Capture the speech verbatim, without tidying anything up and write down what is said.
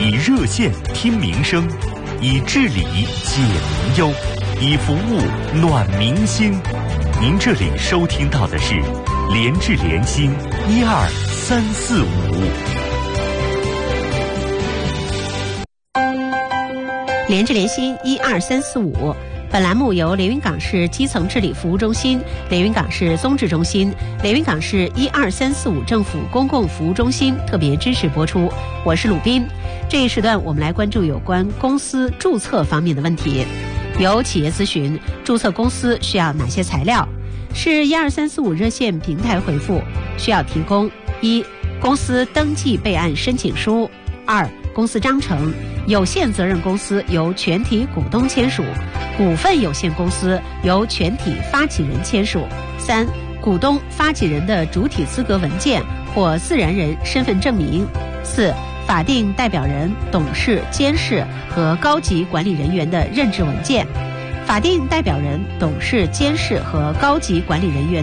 以热线听民生，以治理解民忧，以服务暖民心。您这里收听到的是联治联心一二三四五。 联治联心一二三四五，本栏目由连云港市基层治理服务中心、连云港市综治中心、连云港市一二三四五政府公共服务中心特别支持播出。我是鲁斌。这一时段我们来关注有关公司注册方面的问题。有企业咨询，注册公司需要哪些材料？是一二三四五热线平台回复，需要提供一、公司登记备案申请书；二、公司章程；有限责任公司由全体股东签署；股份有限公司由全体发起人签署；三、股东发起人的主体资格文件或自然人身份证明；四、法定代表人、董事、监事和高级管理人员的任职文件；法定代表人、董事、监事和高级管理人员